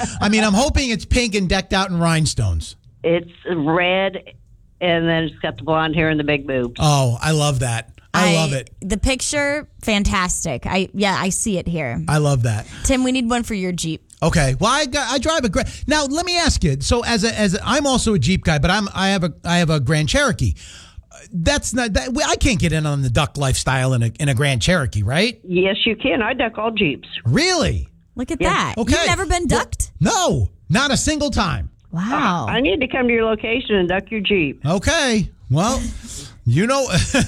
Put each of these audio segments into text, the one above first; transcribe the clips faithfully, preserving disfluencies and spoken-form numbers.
I mean, I'm hoping it's pink and decked out in rhinestones. It's red, and then it's got the blonde hair and the big boobs. Oh, I love that. I, I love it. The picture, fantastic. I yeah, I see it here. I love that. Tim, we need one for your Jeep. Okay. Well, I got, I drive a Grand. Now, let me ask you. So, as a as a, I'm also a Jeep guy, but I'm I have a I have a Grand Cherokee. That's not that I can't get in on the duck lifestyle in a in a Grand Cherokee, right? Yes, you can. I duck all Jeeps. Really? Look at Yeah. that. Okay. You've never been ducked? No, not a single time. Wow. I need to come to your location and duck your Jeep. Okay. Well, you know.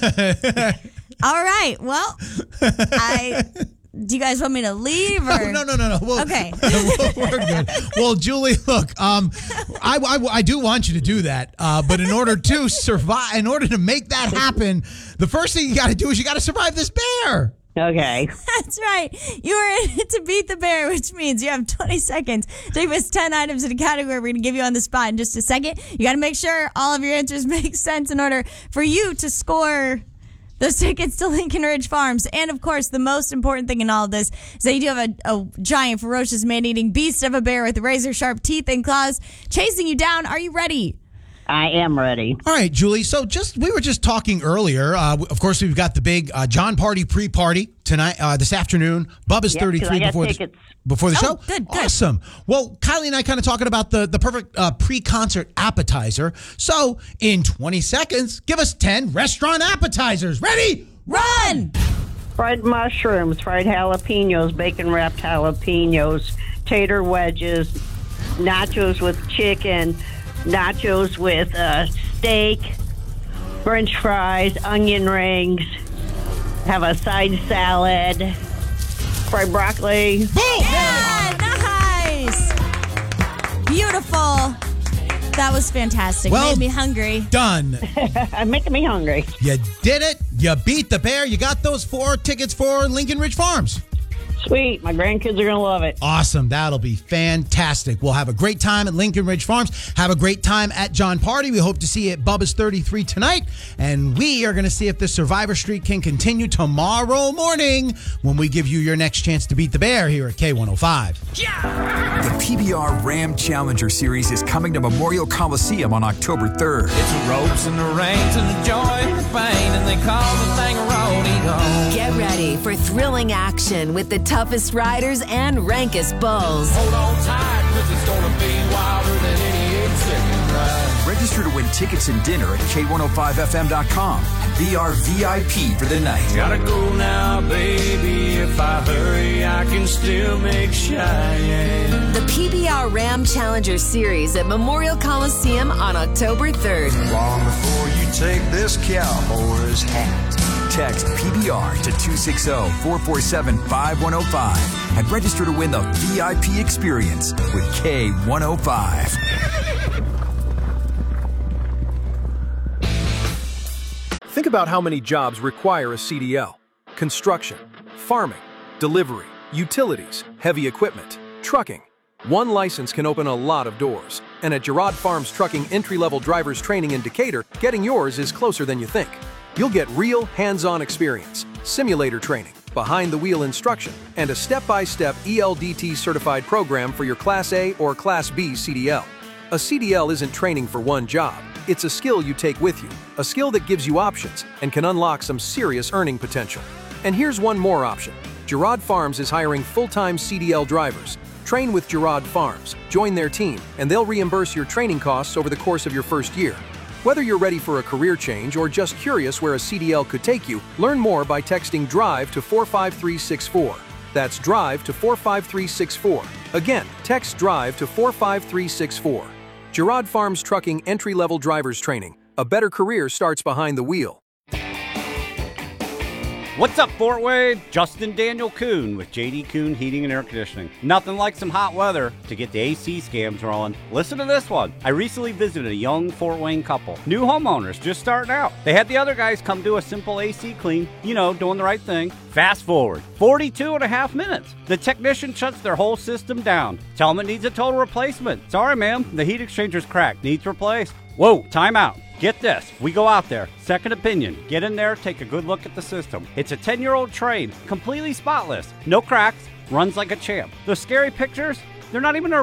All right. Well, I. Do you guys want me to leave? Or? No, no, no, no. Well, Okay. We're good. Well, Julie, look, um, I, I, I do want you to do that, uh, but in order to survive, in order to make that happen, the first thing you got to do is you got to survive this bear. Okay. That's right. You are in it to beat the bear, which means you have twenty seconds to give us ten items in a category we're going to give you on the spot in just a second. You got to make sure all of your answers make sense in order for you to score those tickets to Lincoln Ridge Farms. And, of course, the most important thing in all of this is that you do have a, a giant, ferocious, man-eating beast of a bear with razor-sharp teeth and claws chasing you down. Are you ready? I am ready. All right, Julie. So just we were just talking earlier. Uh, of course, we've got the big uh, John Party pre-party tonight, uh, this afternoon. Bubba's Yep, 'cause thirty-three I got before the, tickets. before the Oh, show. good, good. Awesome. Well, Kylie and I kind of talking about the the perfect uh, pre-concert appetizer. So in twenty seconds, give us ten restaurant appetizers. Ready? Run! Fried mushrooms, fried jalapenos, bacon-wrapped jalapenos, tater wedges, nachos with chicken, nachos with uh, steak, French fries, onion rings, have a side salad, fried broccoli. Boom! Yeah, nice! Beautiful. That was fantastic. Well Made me hungry. Done. I'm making me hungry. You did it. You beat the bear. You got those four tickets for Lincoln Ridge Farms. Sweet. My grandkids are going to love it. Awesome. That'll be fantastic. We'll have a great time at Lincoln Ridge Farms. Have a great time at John Party. We hope to see you at Bubba's thirty-three tonight. And we are going to see if the Survivor Streak can continue tomorrow morning when we give you your next chance to beat the bear here at K one oh five. The P B R Ram Challenger Series is coming to Memorial Coliseum on October third. It's the ropes and the reins and the joy and the pain, and they call the thing a rodeo. Get ready for thrilling action with the toughest riders and rankest bulls. Hold on tight, cause it's gonna be wilder than any eight-second ride. Register to win tickets and dinner at K one oh five F M dot com and be our V I P for the night. Gotta go now, baby. If I hurry, I can still make Cheyenne. The P B R Ram Challenger Series at Memorial Coliseum on October third. Long before you take this cowboy's hat. Text P B R to two six zero, four four seven, five one zero five and register to win the V I P experience with K one oh five. Think about how many jobs require a C D L. Construction, farming, delivery, utilities, heavy equipment, trucking. One license can open a lot of doors. And at Girard Farms Trucking entry-level drivers training in Decatur, getting yours is closer than you think. You'll get real hands-on experience, simulator training, behind-the-wheel instruction, and a step-by-step E L D T certified program for your Class A or Class B C D L. A C D L isn't training for one job. It's a skill you take with you, a skill that gives you options and can unlock some serious earning potential. And here's one more option. Girard Farms is hiring full-time C D L drivers. Train with Girard Farms, join their team, and they'll reimburse your training costs over the course of your first year. Whether you're ready for a career change or just curious where a C D L could take you, learn more by texting DRIVE to four five three six four. That's DRIVE to four five three six four. Again, text DRIVE to four five three six four. Girard Farms Trucking entry-level drivers training. A better career starts behind the wheel. What's up, Fort Wayne? Justin Daniel Kuhn with J D Kuhn Heating and Air Conditioning. Nothing like some hot weather to get the A C scams rolling. Listen to this one. I recently visited a young Fort Wayne couple. New homeowners just starting out. They had the other guys come do a simple A C clean, you know, doing the right thing. Fast forward, forty-two and a half minutes. The technician shuts their whole system down. Tell them it needs a total replacement. Sorry, ma'am, the heat exchanger's cracked. Needs replaced. Whoa, time out. Get this, we go out there, second opinion, get in there, take a good look at the system. It's a ten-year-old trade, completely spotless, no cracks, runs like a champ. The scary pictures, they're not even a